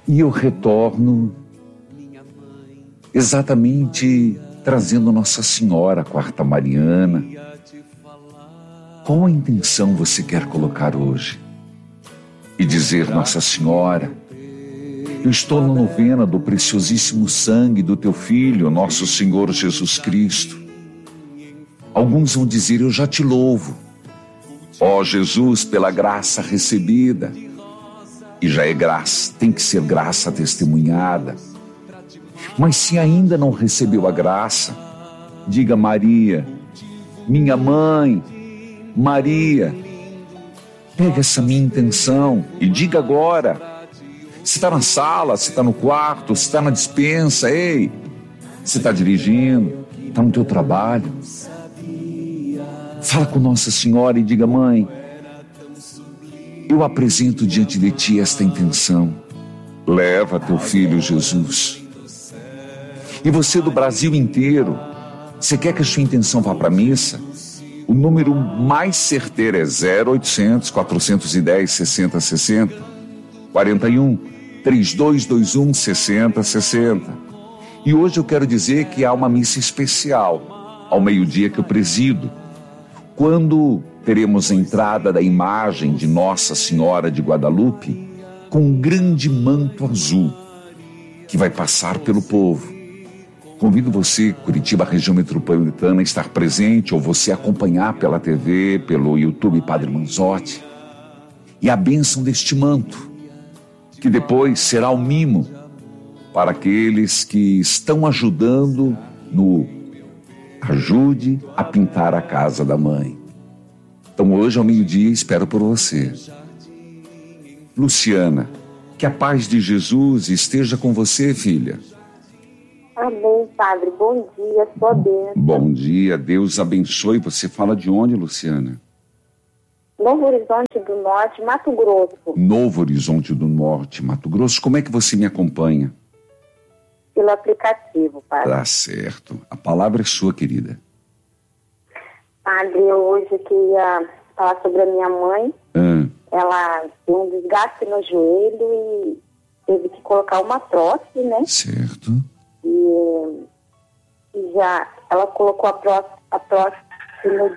E eu retorno exatamente trazendo Nossa Senhora, a quarta Mariana. Qual a intenção você quer colocar hoje? E dizer: Nossa Senhora, eu estou na novena do preciosíssimo sangue do teu Filho, nosso Senhor Jesus Cristo. Alguns vão dizer: eu já te louvo, ó Jesus, pela graça recebida. E já é graça, tem que ser graça testemunhada. Mas se ainda não recebeu a graça, diga: Maria, minha mãe, Maria, pega essa minha intenção e diga agora. Se está na sala, se está no quarto, se está na despensa, ei, se está dirigindo, está no teu trabalho, fala com Nossa Senhora e diga: mãe, eu apresento diante de ti esta intenção. Leva teu filho Jesus. E você do Brasil inteiro, você quer que a sua intenção vá para a missa? O número mais certeiro é 0800 410 6060 41 3221 6060. E hoje eu quero dizer que há uma missa especial ao meio-dia que eu presido, quando teremos a entrada da imagem de Nossa Senhora de Guadalupe com um grande manto azul que vai passar pelo povo. Convido você, Curitiba, região metropolitana, a estar presente, ou você acompanhar pela TV, pelo YouTube Padre Manzotti, e a bênção deste manto, que depois será o mimo para aqueles que estão ajudando no Ajude a Pintar a Casa da Mãe. Então hoje ao meio-dia espero por você. Luciana, que a paz de Jesus esteja com você, filha. Amém, Padre. Bom dia, sua bênção. Bom dia, Deus abençoe. Você fala de onde, Luciana? Novo Horizonte do Norte, Mato Grosso. Novo Horizonte do Norte, Mato Grosso. Como é que você me acompanha? Pelo aplicativo, Padre. Tá certo. A palavra é sua, querida. Padre, eu hoje queria falar sobre a minha mãe. Ela tem um desgaste no joelho e teve que colocar uma prótese, né? Certo. E já ela colocou a prótese no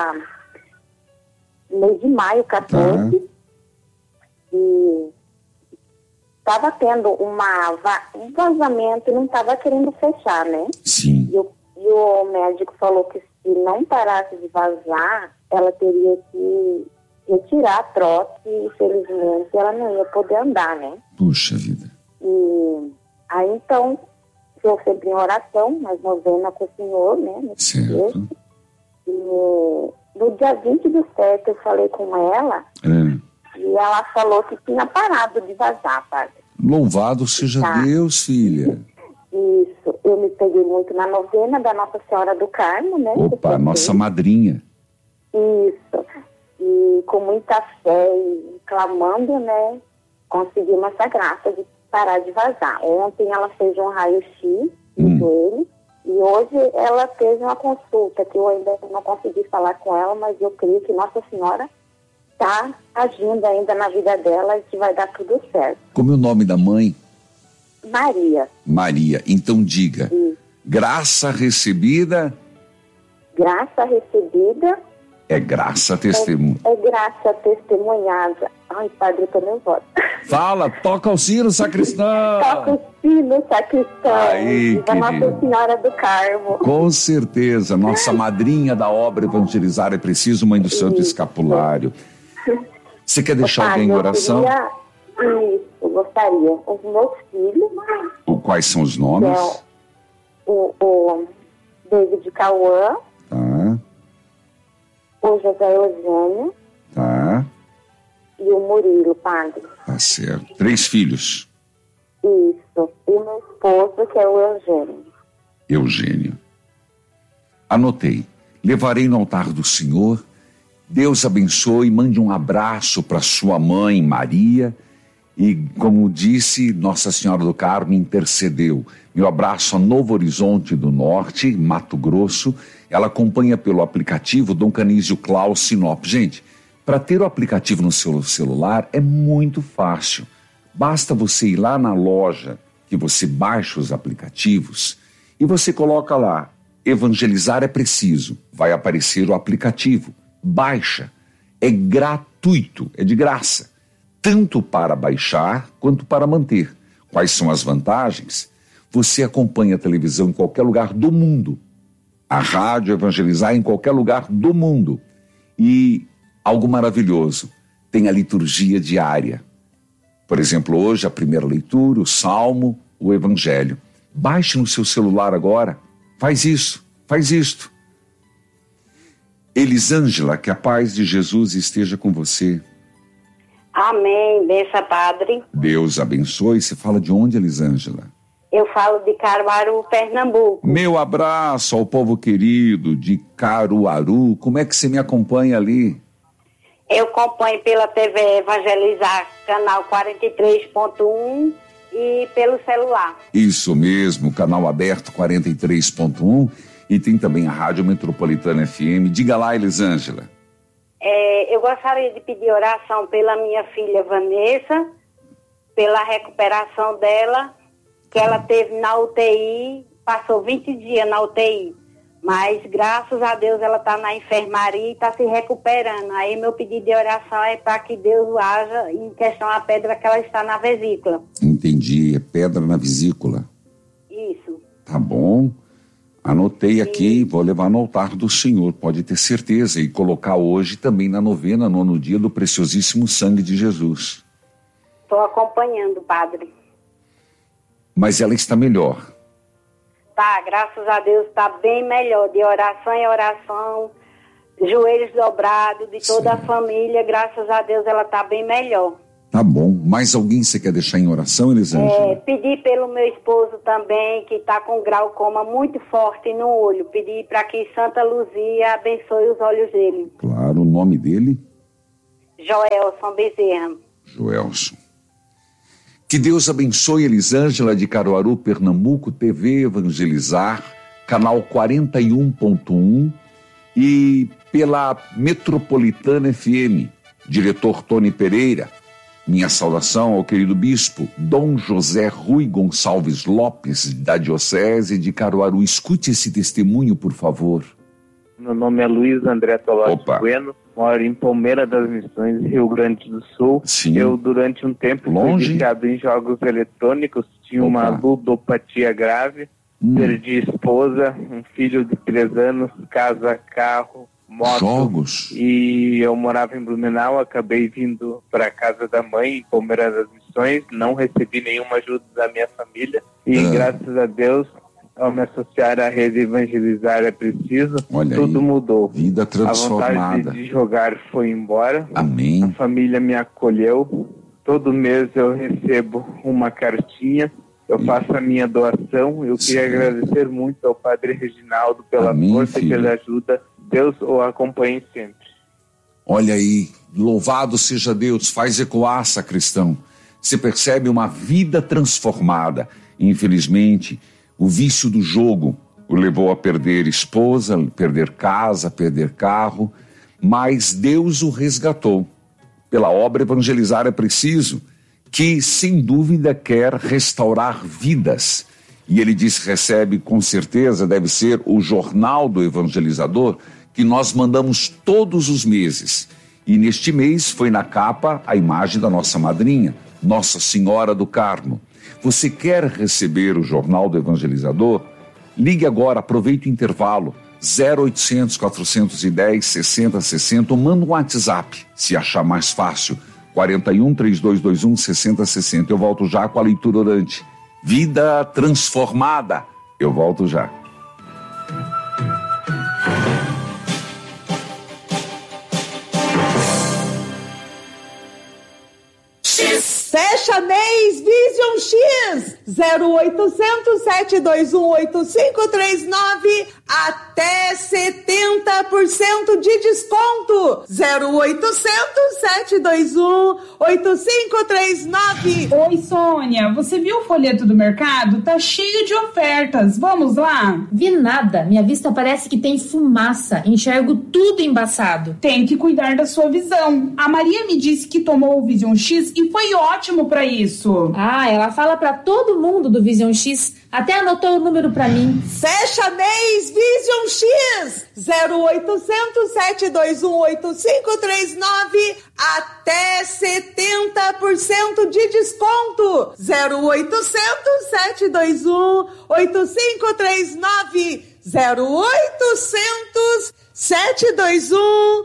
mês de maio, 14. Tá. E estava tendo um vazamento e não estava querendo fechar, né? Sim. E o médico falou que se não parasse de vazar, ela teria que retirar a prótese e, infelizmente, ela não ia poder andar, né? Puxa vida. E aí, então, eu sempre em oração, mas novena com o Senhor, né? Certo. E no dia 20/7 eu falei com ela e ela falou que tinha parado de vazar, Padre. Louvado seja Deus, filha. Isso, eu me peguei muito na novena da Nossa Senhora do Carmo, né? Opa, nossa madrinha. Isso, e com muita fé e clamando, né, conseguimos essa graça de parar de vazar. Ontem ela fez um raio-x no joelho e hoje ela fez uma consulta que eu ainda não consegui falar com ela, mas eu creio que Nossa Senhora está agindo ainda na vida dela e que vai dar tudo certo. Como é o nome da mãe? Maria. Maria. Então diga, graça recebida... Graça recebida... É graça testemunhada. É graça testemunhada. Ai, Padre, eu tô nervosa. Fala, toca o sino, sacristão. Toca o sino, sacristão. Aí, da Nossa Senhora do Carmo. Com certeza, nossa madrinha da obra evangelizar é preciso, mãe do Santo Escapulário. Você quer deixar alguém em oração? Eu gostaria. Os meus filhos. Quais são os nomes? O David Cauã. Tá. O José Eugênio. Tá. E o Murilo, Padre. Tá certo. 3 filhos. Isso. E o meu esposo, que é o Eugênio. Eugênio. Anotei. Levarei no altar do Senhor. Deus abençoe, mande um abraço para sua mãe, Maria. E, como disse, Nossa Senhora do Carmo intercedeu. Meu abraço a Novo Horizonte do Norte, Mato Grosso. Ela acompanha pelo aplicativo Dom Canísio Klaus Sinop. Gente, para ter o aplicativo no seu celular é muito fácil. Basta você ir lá na loja que você baixa os aplicativos e você coloca lá, evangelizar é preciso. Vai aparecer o aplicativo. Baixa. É gratuito, é de graça. Tanto para baixar quanto para manter. Quais são as vantagens? Você acompanha a televisão em qualquer lugar do mundo. A rádio evangelizar em qualquer lugar do mundo. E algo maravilhoso, tem a liturgia diária. Por exemplo, hoje a primeira leitura, o Salmo, o Evangelho. Baixe no seu celular agora, faz isso, faz isto. Elisângela, que a paz de Jesus esteja com você. Amém, benção, Padre. Deus abençoe. Você fala de onde, Elisângela? Eu falo de Caruaru, Pernambuco. Meu abraço ao povo querido de Caruaru. Como é que você me acompanha ali? Eu acompanho pela TV Evangelizar, canal 43.1 e pelo celular. Isso mesmo, canal aberto 43.1 e tem também a Rádio Metropolitana FM. Diga lá, Elisângela. Eu gostaria de pedir oração pela minha filha Vanessa, pela recuperação dela, que ela teve na UTI, passou 20 dias na UTI, mas graças a Deus ela está na enfermaria e está se recuperando. Aí meu pedido de oração é para que Deus haja em questão à pedra que ela está na vesícula. Entendi, é pedra na vesícula. Isso. Tá bom. Anotei aqui, vou levar no altar do Senhor, pode ter certeza, e colocar hoje também na novena, no dia do preciosíssimo sangue de Jesus. Estou acompanhando, Padre. Mas ela está melhor. Tá, graças a Deus está bem melhor, de oração em oração, joelhos dobrados, de toda a família, graças a Deus ela está bem melhor. Tá bom. Mais alguém você quer deixar em oração, Elisângela? Pedir pelo meu esposo também, que está com glaucoma muito forte no olho. Pedir para que Santa Luzia abençoe os olhos dele. Claro, o nome dele? Joelson Bezerra. Joelson. Que Deus abençoe Elisângela de Caruaru, Pernambuco, TV Evangelizar, canal 41.1 e pela Metropolitana FM, diretor Tony Pereira. Minha saudação ao querido bispo Dom José Rui Gonçalves Lopes, da Diocese de Caruaru. Escute esse testemunho, por favor. Meu nome é Luiz André Tolói Bueno, moro em Palmeira das Missões, Rio Grande do Sul. Sim. Eu, durante um tempo, fui viciado em jogos eletrônicos, tinha uma ludopatia grave, perdi esposa, um filho de 3 anos, casa, carro, moto. Jogos? E eu morava em Blumenau, acabei vindo para a casa da mãe, em Palmeira das Missões, não recebi nenhuma ajuda da minha família e graças a Deus, ao me associar à rede Evangelizar é preciso, tudo mudou. Vida transformada. A vontade de jogar foi embora. Amém. A família me acolheu. Todo mês eu recebo uma cartinha. Eu faço a minha doação. Eu queria agradecer muito ao Padre Reginaldo pela força e pela ajuda. Deus o acompanhe sempre. Olha aí, louvado seja Deus, faz ecoar, sacristão. Você percebe uma vida transformada. Infelizmente, o vício do jogo o levou a perder esposa, perder casa, perder carro, mas Deus o resgatou. Pela obra Evangelizar é preciso, que sem dúvida quer restaurar vidas. E ele diz que recebe, com certeza, deve ser o Jornal do Evangelizador, que nós mandamos todos os meses. E neste mês foi na capa a imagem da nossa madrinha, Nossa Senhora do Carmo. Você quer receber o Jornal do Evangelizador? Ligue agora, aproveite o intervalo, 0800 410 6060, ou manda um WhatsApp, se achar mais fácil, 41 3221 6060. Eu volto já com a leitura orante. Vida transformada. Eu volto já. Fecha mês Vision X 0800 721 8539 até 70% de desconto. 0800 721 8539. Oi, Sônia, você viu o folheto do mercado? Tá cheio de ofertas. Vamos lá? Vi nada. Minha vista parece que tem fumaça. Enxergo tudo embaçado. Tem que cuidar da sua visão. A Maria me disse que tomou o Vision X e foi ótimo pra isso? Ela fala pra todo mundo do Vision X. Até anotou o número pra mim. Fecha mês Vision X 0800 721 8539 até 70% de desconto. 0800 721 8539 0800 721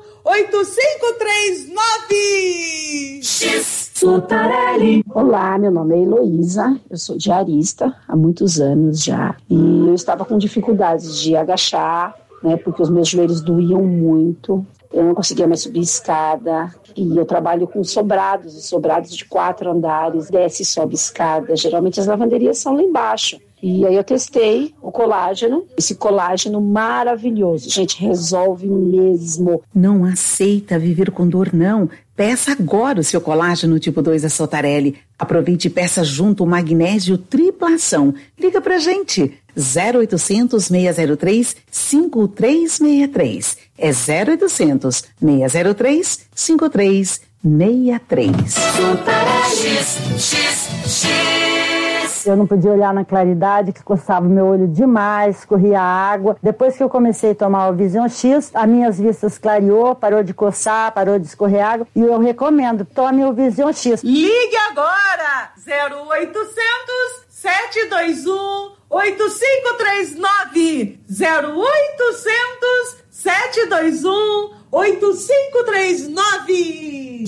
8539. Sotarelli. Olá, meu nome é Heloísa, eu sou diarista há muitos anos já e eu estava com dificuldades de agachar, né, porque os meus joelhos doíam muito, eu não conseguia mais subir escada e eu trabalho com sobrados de 4 andares, desce e sobe escada, geralmente as lavanderias são lá embaixo. E aí eu testei o colágeno, esse colágeno maravilhoso. Gente, resolve mesmo. Não aceita viver com dor, não. Peça agora o seu colágeno tipo 2 da Sotarelli. Aproveite e peça junto o magnésio tripla ação. Liga pra gente. 0800 603 5363. É 0800 603 5363. Sotarelli. Eu não podia olhar na claridade, que coçava o meu olho demais, corria água. Depois que eu comecei a tomar o Vision X, as minhas vistas clareou, parou de coçar, parou de escorrer água. E eu recomendo, tome o Vision X. Ligue agora! 0800 721 8539 0800 721 8539.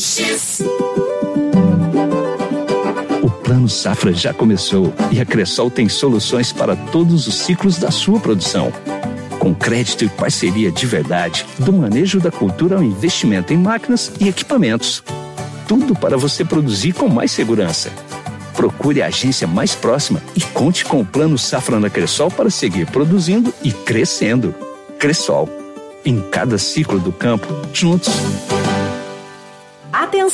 O Plano Safra já começou e a Cressol tem soluções para todos os ciclos da sua produção. Com crédito e parceria de verdade, do manejo da cultura ao investimento em máquinas e equipamentos. Tudo para você produzir com mais segurança. Procure a agência mais próxima e conte com o Plano Safra na Cressol para seguir produzindo e crescendo. Cressol. Em cada ciclo do campo, juntos.